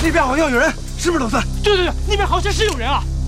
那边好像有人，是不是老三？ 对，那边好像是有人啊。